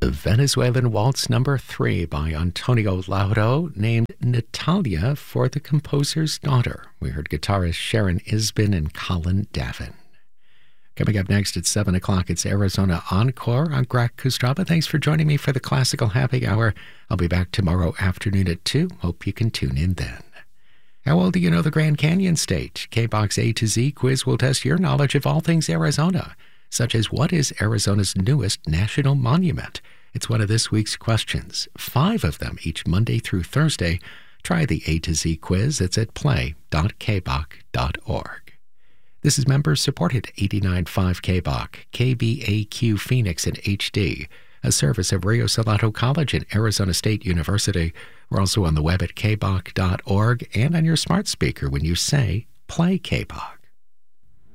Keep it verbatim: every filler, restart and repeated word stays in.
The Venezuelan Waltz Number three by Antonio Lauro, named Natalia for the composer's daughter. We heard guitarist Sharon Isbin and Colin Davin. Coming up next at seven o'clock, it's Arizona Encore. I'm Greg Kustraba. Thanks for joining me for the Classical Happy Hour. I'll be back tomorrow afternoon at two. Hope you can tune in then. How well do you know the Grand Canyon State? K-Box A to Z quiz will test your knowledge of all things Arizona, such as what is Arizona's newest national monument? It's one of this week's questions. Five of them each Monday through Thursday. Try the A to Z quiz. It's at play dot k b o c dot org. This is members-supported eighty-nine point five K B O C, K B A Q Phoenix in H D, a service of Rio Salado College and Arizona State University. We're also on the web at k b o c dot org and on your smart speaker when you say Play K B O C.